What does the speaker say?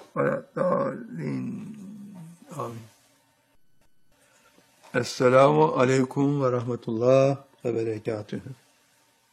ولا الضالين آمين. Esselamu Aleyküm ve Rahmetullah ve Berekatühü.